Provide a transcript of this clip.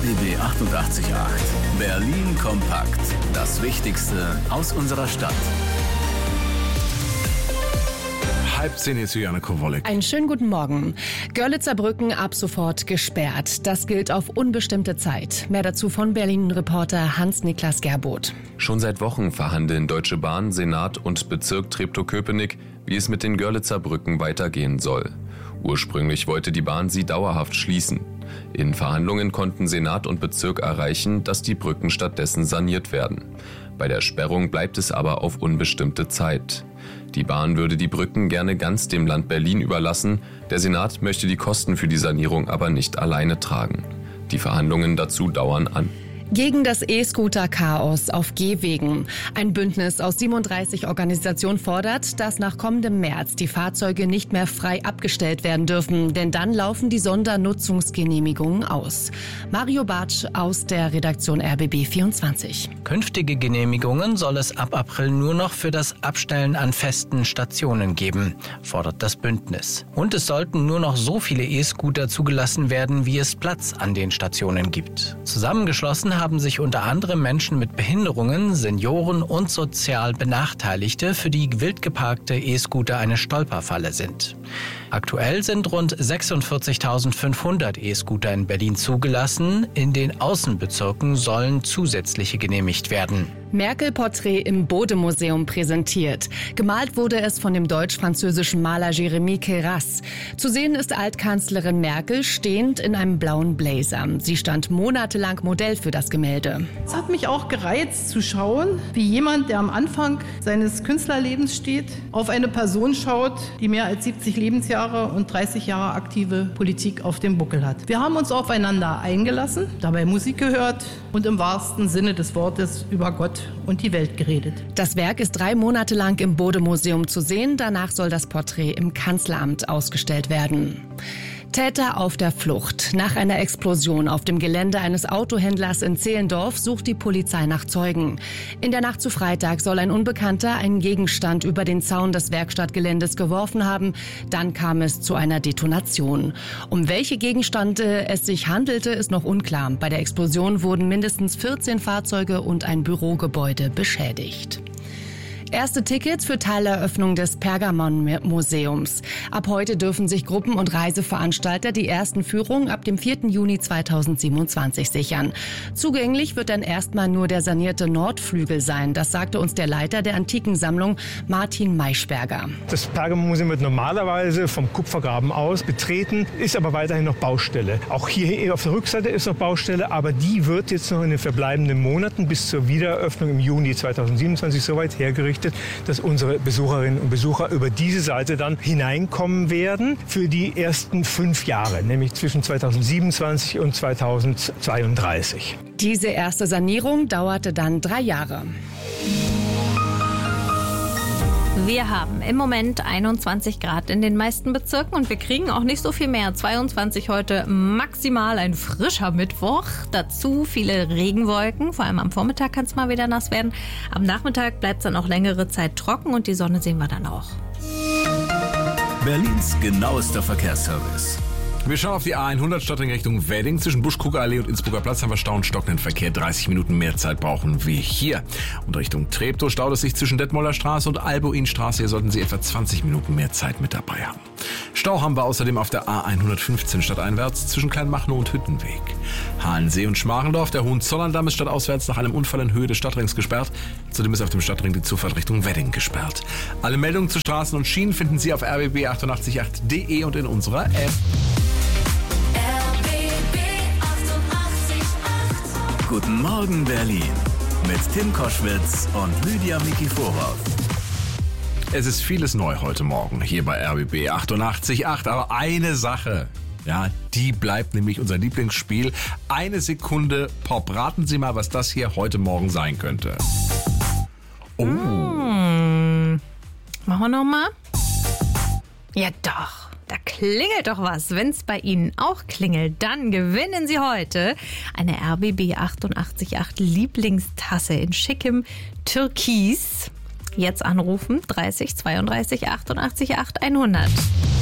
RBB 88.8. Berlin kompakt. Das Wichtigste aus unserer Stadt. 9:30 ist Juliane Kowolek. Einen schönen guten Morgen. Görlitzer Brücken ab sofort gesperrt. Das gilt auf unbestimmte Zeit. Mehr dazu von Berlin-Reporter Hans-Niklas Gerboth. Schon seit Wochen verhandeln Deutsche Bahn, Senat und Bezirk Treptow-Köpenick, wie es mit den Görlitzer Brücken weitergehen soll. Ursprünglich wollte die Bahn sie dauerhaft schließen. In Verhandlungen konnten Senat und Bezirk erreichen, dass die Brücken stattdessen saniert werden. Bei der Sperrung bleibt es aber auf unbestimmte Zeit. Die Bahn würde die Brücken gerne ganz dem Land Berlin überlassen. Der Senat möchte die Kosten für die Sanierung aber nicht alleine tragen. Die Verhandlungen dazu dauern an. Gegen das E-Scooter-Chaos auf Gehwegen. Ein Bündnis aus 37 Organisationen fordert, dass nach kommendem März die Fahrzeuge nicht mehr frei abgestellt werden dürfen, denn dann laufen die Sondernutzungsgenehmigungen aus. Mario Bartsch aus der Redaktion RBB 24. Künftige Genehmigungen soll es ab April nur noch für das Abstellen an festen Stationen geben, fordert das Bündnis. Und es sollten nur noch so viele E-Scooter zugelassen werden, wie es Platz an den Stationen gibt. Zusammengeschlossen haben sich unter anderem Menschen mit Behinderungen, Senioren und sozial Benachteiligte, für die wild geparkte E-Scooter eine Stolperfalle sind. Aktuell sind rund 46.500 E-Scooter in Berlin zugelassen. In den Außenbezirken sollen zusätzliche genehmigt werden. Merkel-Porträt im Bode-Museum präsentiert. Gemalt wurde es von dem deutsch-französischen Maler Jérémy Queyras. Zu sehen ist Altkanzlerin Merkel stehend in einem blauen Blazer. Sie stand monatelang Modell für das Gemälde. Es hat mich auch gereizt zu schauen, wie jemand, der am Anfang seines Künstlerlebens steht, auf eine Person schaut, die mehr als 70 Lebensjahre und 30 Jahre aktive Politik auf dem Buckel hat. Wir haben uns aufeinander eingelassen, dabei Musik gehört und im wahrsten Sinne des Wortes über Gott und die Welt geredet. Das Werk ist 3 Monate lang im Bode-Museum zu sehen. Danach soll das Porträt im Kanzleramt ausgestellt werden. Täter auf der Flucht. Nach einer Explosion auf dem Gelände eines Autohändlers in Zehlendorf sucht die Polizei nach Zeugen. In der Nacht zu Freitag soll ein Unbekannter einen Gegenstand über den Zaun des Werkstattgeländes geworfen haben. Dann kam es zu einer Detonation. Um welche Gegenstände es sich handelte, ist noch unklar. Bei der Explosion wurden mindestens 14 Fahrzeuge und ein Bürogebäude beschädigt. Erste Tickets für Teileröffnung des Pergamon-Museums. Ab heute dürfen sich Gruppen und Reiseveranstalter die ersten Führungen ab dem 4. Juni 2027 sichern. Zugänglich wird dann erstmal nur der sanierte Nordflügel sein. Das sagte uns der Leiter der Antikensammlung Martin Maischberger. Das Pergamon-Museum wird normalerweise vom Kupfergraben aus betreten, ist aber weiterhin noch Baustelle. Auch hier auf der Rückseite ist noch Baustelle, aber die wird jetzt noch in den verbleibenden Monaten bis zur Wiedereröffnung im Juni 2027 soweit hergerichtet, dass unsere Besucherinnen und Besucher über diese Seite dann hineinkommen werden für die ersten 5 Jahre, nämlich zwischen 2027 und 2032. Diese erste Sanierung dauerte dann 3 Jahre. Wir haben im Moment 21 Grad in den meisten Bezirken und wir kriegen auch nicht so viel mehr. 22 heute maximal, ein frischer Mittwoch. Dazu viele Regenwolken, vor allem am Vormittag kann es mal wieder nass werden. Am Nachmittag bleibt es dann auch längere Zeit trocken und die Sonne sehen wir dann auch. Berlins genauester Verkehrsservice. Wir schauen auf die A100 Stadtring Richtung Wedding. Zwischen Buschkuckerallee und Innsbrucker Platz haben wir Stau und stockenden Verkehr. 30 Minuten mehr Zeit brauchen wir hier. Und Richtung Treptow staut es sich zwischen Detmolder Straße und Albuinstraße. Hier sollten Sie etwa 20 Minuten mehr Zeit mit dabei haben. Stau haben wir außerdem auf der A115 stadteinwärts zwischen Kleinmachnow und Hüttenweg. Halensee und Schmarendorf, der Hohenzollerndamm ist stadtauswärts nach einem Unfall in Höhe des Stadtrings gesperrt. Zudem ist auf dem Stadtring die Zufahrt Richtung Wedding gesperrt. Alle Meldungen zu Straßen und Schienen finden Sie auf rbb888.de und in unserer App. Guten Morgen Berlin mit Tim Koschwitz und Lydia Mikiforov. Es ist vieles neu heute Morgen hier bei RBB 88.8, aber eine Sache, ja, die bleibt nämlich unser Lieblingsspiel. 1 Sekunde Pop. Raten Sie mal, was das hier heute Morgen sein könnte. Oh. Machen wir nochmal? Ja doch. Da klingelt doch was. Wenn es bei Ihnen auch klingelt, dann gewinnen Sie heute eine RBB 88.8 Lieblingstasse in schickem Türkis. Jetzt anrufen 30 32 88 8 100.